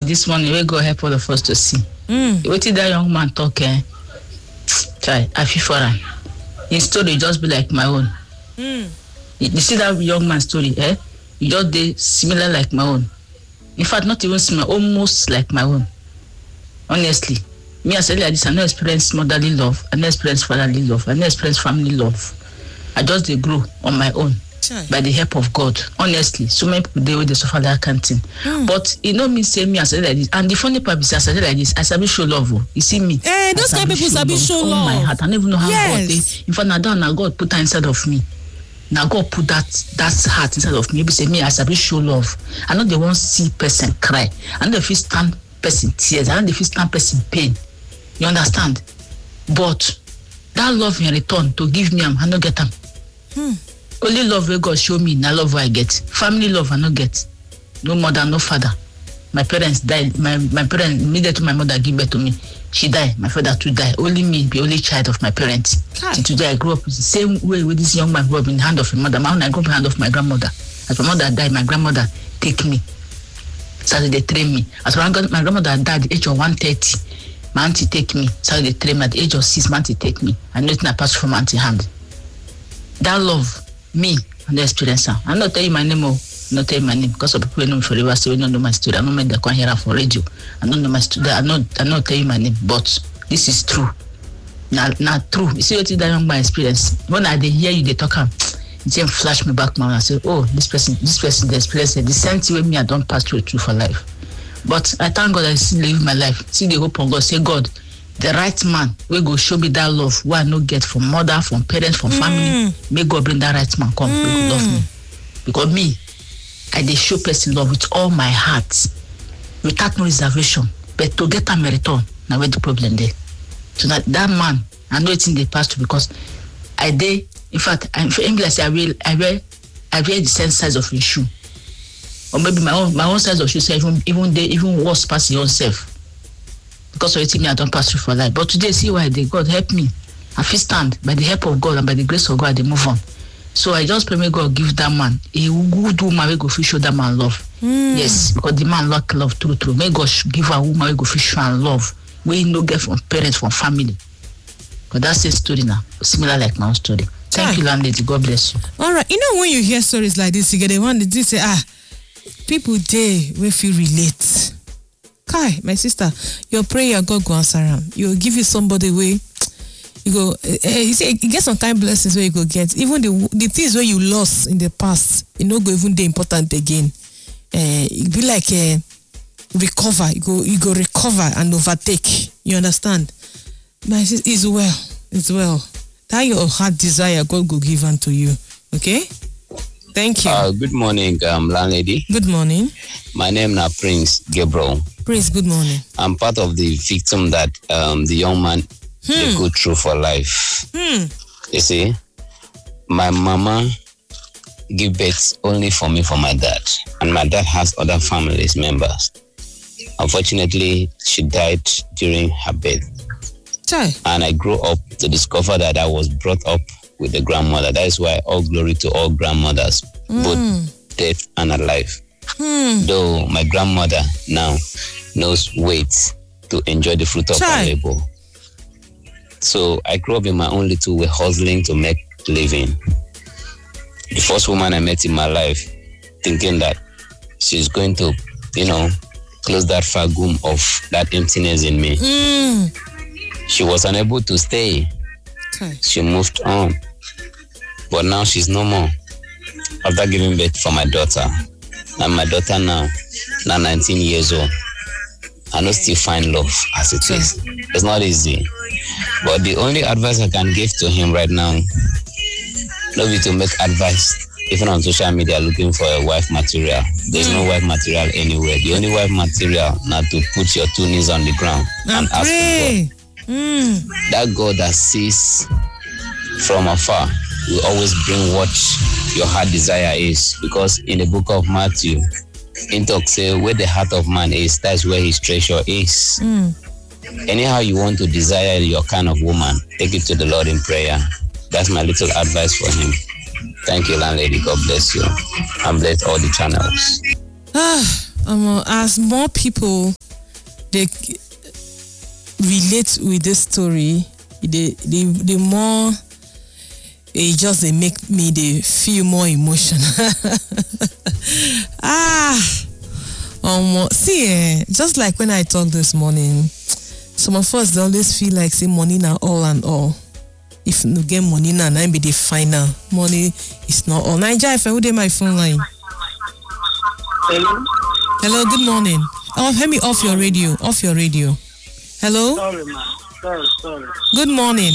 this morning we go help all of us to see. What did that young man talk? Try, I feel for him. His story just be like my own. You see that young man's story, You just did similar like my own. In fact, not even similar, almost like my own. Honestly, me as like this, I no experience motherly love, I no experience fatherly love, I no experience family love. I just they grow on my own. By the help of God, honestly, so many people they with the suffer that kind of thing. But you know me say me as like this, and the funny part is as I like this, I sabi show love. You see me? Those kind of people sabi show love. My heart, I don't even know how God. In fact, now God put that inside of me. Now God put that heart inside of me. Maybe say me as I show love. I know they won't see person cry. I know they feel stand person tears. I know they feel stand person pain. You understand? But that love in return to give me, I no get them. Only love where God show me, na love I get. Family love I no get. No mother, no father. My parents died. My parents, immediately my mother gave birth to me. She died. My father too died. Only me, the only child of my parents. Till today I grew up the same way with this young man grew up in the hand of a mother. My own I grew up in the hand of my grandmother. As my mother died, my grandmother take me. Started they train me. As my grandmother died at the age of 130, my auntie take me. Started they train me at the age of 6, my auntie take me. And nothing I passed from auntie hand. That love. Me, and the experience. I'm not telling you my name, not tell you my name because of people who know me forever, so we don't know my story. I don't make the con here for radio. I don't know my story. I not tell you my name, but this is true. Not true. You see what is that young man experience? When I hear you, they talk, it just flash me back, man. I say, oh, this person, the experience, the same thing with me, I don't pass through for life. But I thank God I still live my life. See the hope on God. Say, God, the right man will go show me that love where I no get from mother, from parents, from family. May God bring that right man come to love me. Because me, I dey show person love with all my heart, without no reservation. But to get a return, now where the problem there. So that man, I know it's in the past because I dey. In fact, for English, I wear the same size of his shoe, or maybe my own size of shoe. Say even worse past your own self. Because of it, I don't pass through for life. But today, see why God help me. I feel stand by the help of God and by the grace of God, they move on. So I just pray may God give that man a good woman. We go fish show that man love. Yes, because the man lack love true. May God give a woman we go fish show and love. We no get from parents, from family. But that's a story now, similar like my own story. Thank you, landlady. God bless you. All right, you know when you hear stories like this, you get the one that you say, people there will feel relate. Kai, my sister, your prayer, God go answer him. You'll give you somebody way. You go, you say, you get some kind of blessings where you go get. Even the things where you lost in the past, you know, go even the important again. It be like recover. You go recover and overtake. You understand? My sister, it's well. That your heart desire, God will give unto you. Okay? Thank you. Good morning, landlady. Good morning. My name is Prince Gabriel. Prince, good morning. I'm part of the victim that the young man they go through for life. You see, my mama give birth only for me, for my dad, and my dad has other families members. Unfortunately, she died during her birth. And I grew up to discover that I was brought up with the grandmother. That is why all glory to all grandmothers, both dead and alive. Though my grandmother now knows wait to enjoy the fruit of her labor. So I grew up in my own little way, hustling to make living. The first woman I met in my life, thinking that she's going to, close that fagum of that emptiness in me. She was unable to stay. She moved on. But now she's no more. After giving birth for my daughter, and my daughter now 19 years old, I don't still find love as it is. It's not easy. But the only advice I can give to him right now, not be to make advice, even on social media looking for a wife material. There's no wife material anywhere. The only wife material now to put your 2 knees on the ground and ask for God. That God that sees from afar will always bring what your heart desire is. Because in the book of Matthew, in talk say where the heart of man is, that's where his treasure is. Anyhow you want to desire your kind of woman, take it to the Lord in prayer. That's my little advice for him. Thank you, landlady. God bless you. And bless all the channels. as more people they relate with this story, the more it just they make me they feel more emotional. See, just like when I talked this morning, some of us they always feel like say money now all and all. If you get money now, I be the final. Money is not all. Nigeria, if I would my phone line. Hello, good morning. Oh, let me off your radio. Off your radio. Hello? Sorry, man. Sorry. Good morning.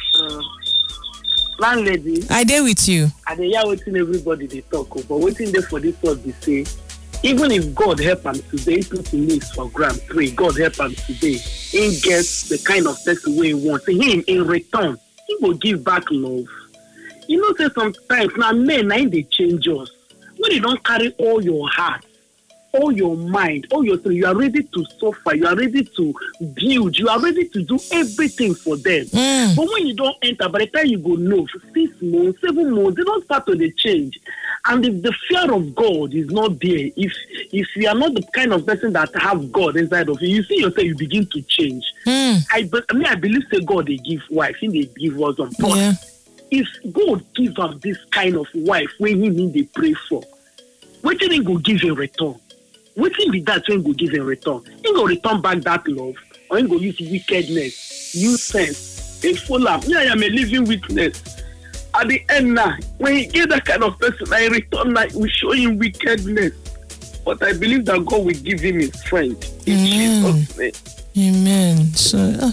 Landlady. I there with you. I dey hear wetin everybody they talk about. But wetin dey for this world they say, even if God help him today, put him knees for ground, pray, God help him today, he gets the kind of person where he wants. Him in return, he will give back love. You know, say sometimes now men they change us. When you don't carry all your heart, all your mind, all your soul, you are ready to suffer, you are ready to build, you are ready to do everything for them. But when you don't enter, by the time you go no, 6 months, 7 months, they don't start to the change. And if the fear of God is not there, if you are not the kind of person that have God inside of you, you see yourself, you begin to change. I believe say God they give wife, he they give husband. But if God give us this kind of wife when he need they pray for, what do you go give in return? What be that when go give in return? He go return back that love, or he go use wickedness, use sense, faithful love. I am a living witness. At the end now, when he get that kind of person, I return like we show him wickedness. But I believe that God will give him his strength. In Jesus' name. Amen. So,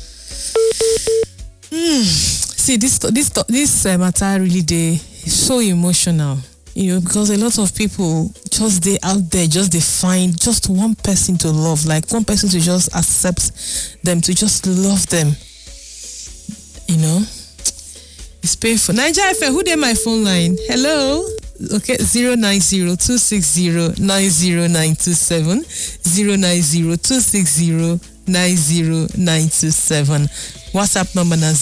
see this matter really is so emotional. You know, because a lot of people just they out there, just they find just one person to love, like one person to just accept them, to just love them. You know, it's painful. Nigeria FM, who dey my phone line? Hello. Okay, 090-260-90927, 090-260-90927. WhatsApp number na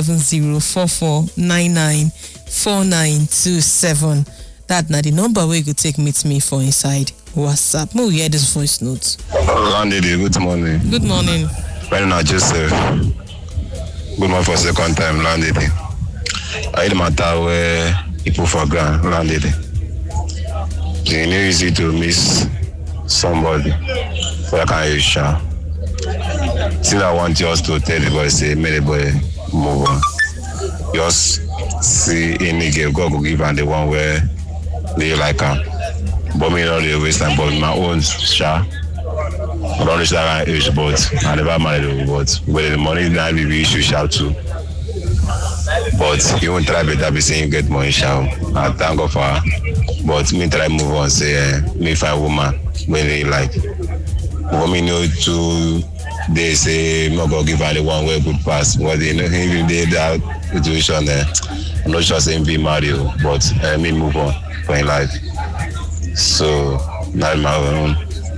070-4499-4927. That na the number where you could take meet me for inside WhatsApp. We'll hear this voice note. Landlady, good morning. Good morning. Well, now Joseph. Good morning for second time, landlady. I had a matter where people for ground, landlady. It's easy to miss somebody. So I can't use shout. Still, I want just to tell the boy, say, make the boy move on. Just see any girl, God will give and the one where they like him. But me not the waste time, but my own share. I don't reach that kind of age, but I never married, but the money that we issue shout too. But you won't try better be saying you get money shout. I thank God for her. But me try move on, say me find woman when they like. But me know to they say not gonna give her the one way good pass. But they know if they that situation there, I'm not sure saying be married, but me move on in life. So now my own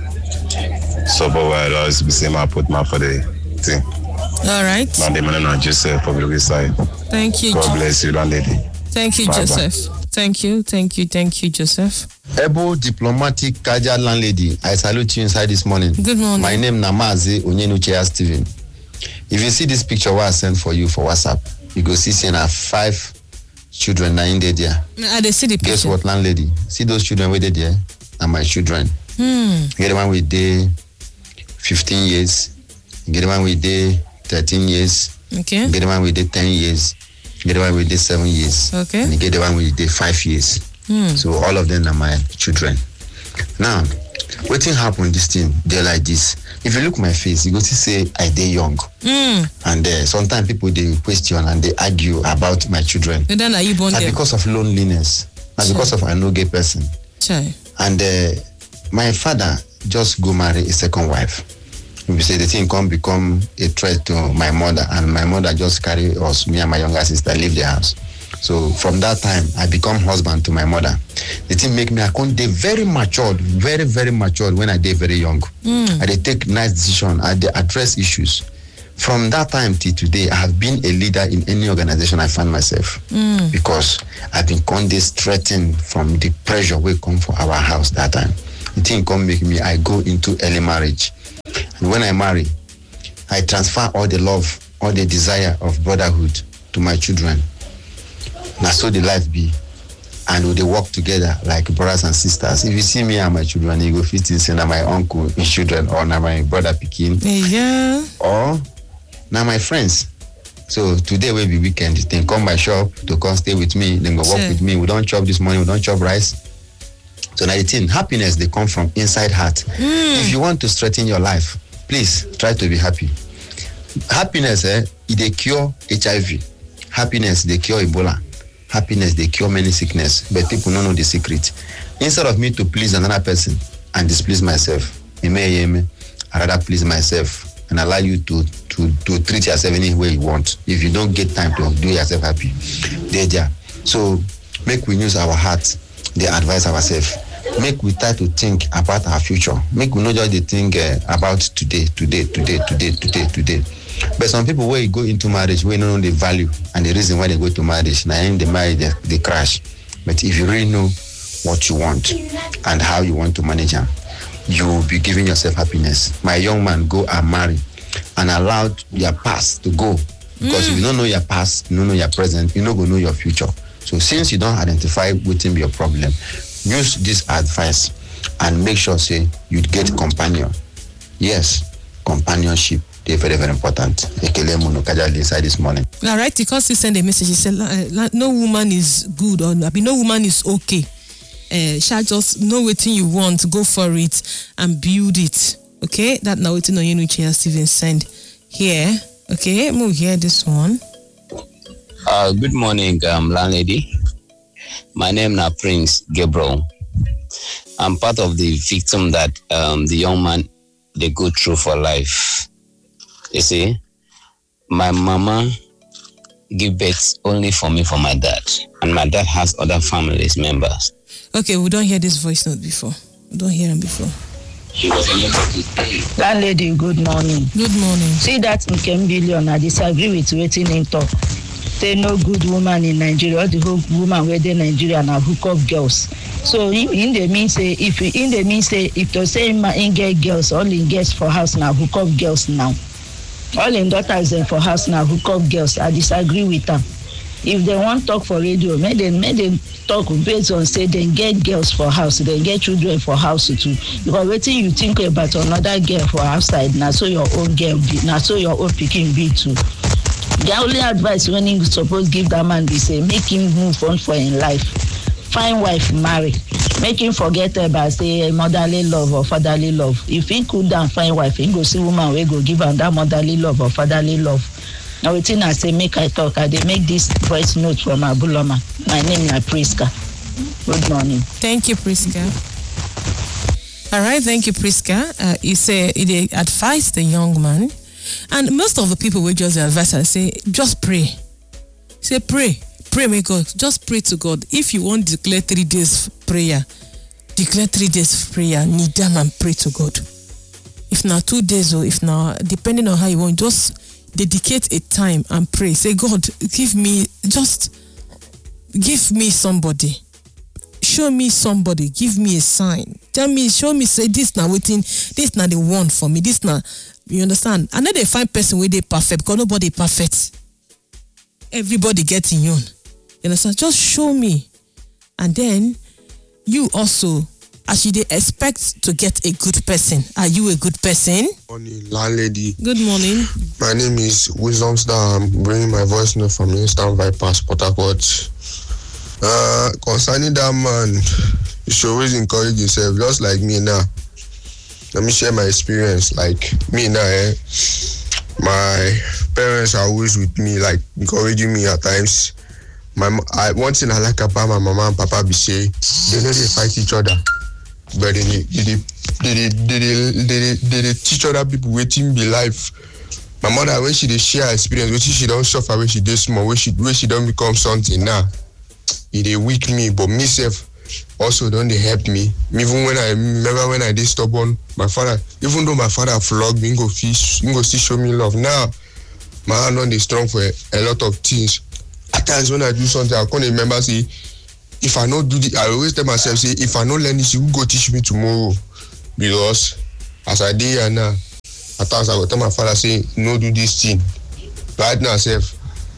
support where I was the same I put my for the thing. All right. Now the man and Joseph for the side. Thank you. God bless you, landlady. Thank you, Bye-bye. Joseph. Thank you, Joseph. Ebo diplomatic Kaja landlady, I salute you inside this morning. Good morning. My name Namaze Onyenuchea Steven. If you see this picture what I sent for you for WhatsApp, you go see saying I have 5 children now in there. They see the picture. Guess what, landlady? See those children where they there? Are my children. Get the one with day 15 years. Get the one with day 13 years. Okay. Get the one with day 10 years. Get the one with day 7 years. Okay. And you get the one with day 5 years. So all of them are my children. Now, what thing happen this thing? They're like this. If you look my face, you go to say I dey young. And sometimes people they question and they argue about my children. And then are you born And there? because of loneliness. And because of I no gay person. Chai. And my father just go marry a second wife. We say the thing come become a threat to my mother, and my mother just carry us, me and my younger sister, leave the house. So from that time, I become husband to my mother. The thing make me, I can't dey very matured, very, very matured when I dey very young. I dey take nice decision, I dey address issues. From that time till today, I have been a leader in any organization I find myself. Because I've been threatened from the pressure will come for our house that time. The thing come make me, I go into early marriage. And when I marry, I transfer all the love, all the desire of brotherhood to my children. Now so the life be. And they work together like brothers and sisters. If you see me and my children, you go fit in say na my uncle, his children, or na my brother pikin. Yeah. Or na my friends. So today will be weekend. They come my shop to come stay with me. Then go work with me. We don't chop this morning. We don't chop rice. So now the thing, happiness, they come from inside heart. If you want to strengthen your life, please try to be happy. Happiness, they cure HIV. Happiness, they cure Ebola. Happiness, they cure many sickness. But people don't know the secret. Instead of me to please another person and displease myself, I rather please myself and allow you to treat yourself any way you want. If you don't get time to do yourself happy, there. So make we use our heart. They advise ourselves. Make we try to think about our future. Make we not just think about today. But some people when you go into marriage, we don't know the value and the reason why they go to marriage. Now in the marriage they crash. But if you really know what you want and how you want to manage them, you will be giving yourself happiness. My young man, go and marry and allow your past to go. Because if you don't know your past, you don't know your present, you're not going to know your future. So since you don't identify what will be your problem, use this advice and make sure say you get companion. Yes, companionship. They're very, very important. Inside this morning. All right, because he sent a message, he said, no woman is good or no woman is okay. Shall just know what you want, go for it and build it. Okay, that now it's no you Steven send here. Okay, move here this one. Good morning, landlady. My name is Prince Gabriel. I'm part of the victim that the young man they go through for life. You see, my mama give birth only for me for my dad, and my dad has other families members. Okay, we don't hear this voice note before. We don't hear him before. Landlady, good morning. Good morning. See that Nkem Billion, I disagree with waiting in talk. Say no good woman in Nigeria, all the whole woman where they Nigeria now hook up girls. So in the mean say if to say in get girls, all in girls for house now, hook up girls now. All in daughters for house now, hook up girls. I disagree with them. If they want talk for radio, make them talk based on say they get girls for house, they get children for house too. Because waiting you think about another girl for outside, now so your own girl be, now so your own picking be too. The only advice when you suppose give that man be say make him move on for in life. Find wife, marry. Make him forget about say motherly love or fatherly love. If he cool down, find wife, he go see woman we go give him that motherly love or fatherly love. Now waiting I say make I talk. I they make this voice note from Abuloma. My name is Priska. Good morning. Thank you, Priska. All right, thank you, Priska. He say he advised the young man, and most of the people will just advise and say just pray. Say pray, may God. Just pray to God. If you want to declare 3 days prayer, declare 3 days prayer. Kneel down and pray to God. If not 2 days or if not, depending on how you want, just dedicate a time and pray. Say, God, give me somebody. Show me somebody. Give me a sign. Show me, say, this now waiting, this now the one for me. This now, you understand? And then they find person where they perfect, because nobody perfect. Everybody getting you. You understand? Just show me. And then you also, as you expect to get a good person. Are you a good person? Morning, landlady. Good morning. My name is Wisdom Star. I'm bringing my voice note from Instant Bypass, Port Harcourt. Concerning that man, you should always encourage yourself, just like me now. Let me share my experience. Like me now, my parents are always with me, like encouraging me at times. One thing I like about my mama and papa be say they know they fight each other, but they teach other people waiting be life. My mother, when she share her experience, when she don't suffer, when she do small, when she don't become something now, it weak me, but myself also don't they help me. Even when I remember when I did stubborn, my father, even though my father flogged me, go fish, go still show me love. Now my hand on is strong for a lot of things. At times when I do something, I can't remember say if I not do this, I always tell myself, say, if I not learn this, you go teach me tomorrow. Because as I did and now, at times I go tell my father, say, no do this thing. Right now, self,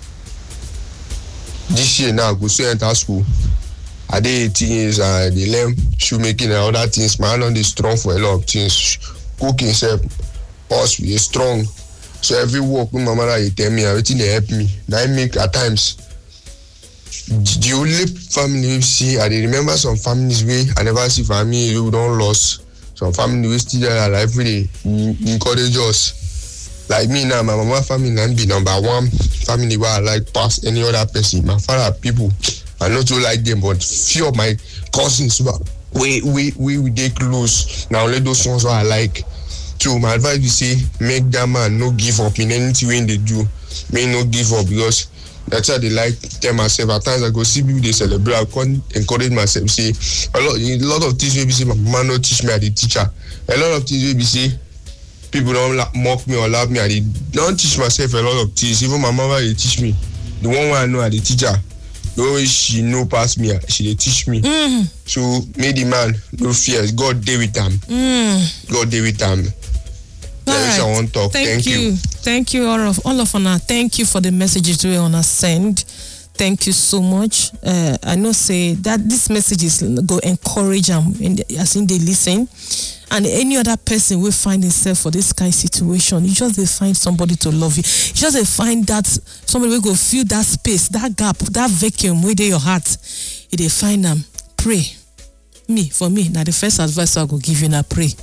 this year now, I go straight enter school. I did 18 years and they learn shoemaking and other things. My hand is strong for a lot of things. Cooking, self, us, we are strong. So every work with my mother, you tell me, everything they help me. Now I make at times. The only family we see, I remember some families where I never see family who don't lose. Some family we still there alive, they encourage us. Like me now, my mama family can be number one family where I like past any other person. My father people, I not so like them, but few of my cousins we they close. Now let those ones where I like. So my advice is say make that man no give up in anything when they do. May no give up because that's how they like tell myself. At times I go see people they celebrate. I can't encourage myself. Say a lot of things maybe say my mama no teach me as a teacher. A lot of things maybe say people don't mock me or laugh me. I don't teach myself a lot of things. Even my mama they teach me. The one way I know as the teacher. The way she know past me, she they teach me. So may the man no fear. God dey with them. God dey with them. Right. I want to talk. Thank you. Thank you, all of Honor. Thank you for the messages we wanna send. Thank you so much. I know say that this messages go encourage them as in they listen. And any other person will find himself for this kind of situation. You just they find somebody to love you. You just they find that somebody will go fill that space, that gap, that vacuum within your heart. If they find them, pray. For me, now the first advice I go give you now, pray.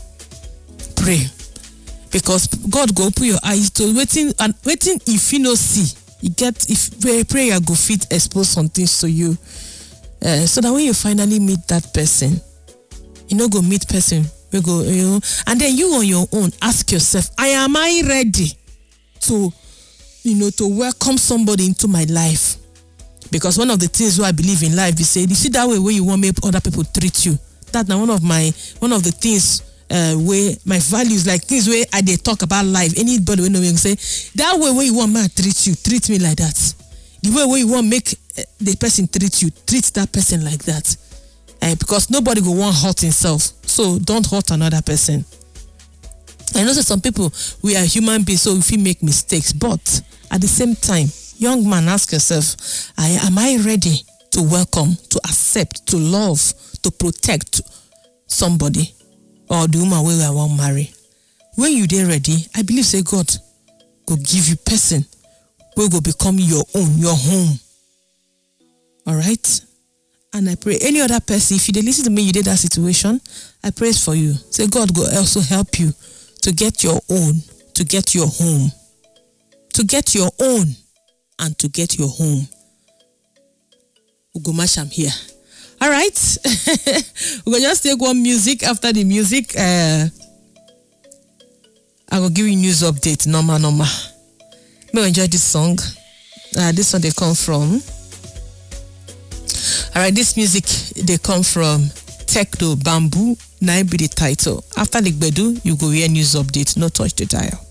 Because God go open your eyes to waiting if you no see. You get if prayer go fit expose some things to you. So that when you finally meet that person, you know go meet person, we go, and then you on your own ask yourself, am I ready to welcome somebody into my life? Because one of the things where I believe in life, you see that way where you want make other people treat you. That's now one of the things where my values, like things where I they talk about life. Anybody will know me say that way where you want me to treat me like that. The way where you want make the person treat you, treat that person like that. Because nobody will want hurt himself, so don't hurt another person. I know that some people, we are human beings, so if we make mistakes, but at the same time, young man, ask yourself, am I ready to welcome, to accept, to love, to protect somebody, or the woman where I want to marry? When you dey ready, I believe say God go give you person who will become your own, your home. All right? And I pray any other person, if you dey listen to me, you did that situation, I pray for you. Say God go also help you to get your own, to get your home, to get your own, and to get your home. Ugomasham here. All right. We'll just take one music. After the music, I will give you news update. Normal. May you enjoy this song. This one they come from. All right, this music they come from Techno Bamboo. Now be the title. After the Gbedu, you go hear news update. No touch the dial.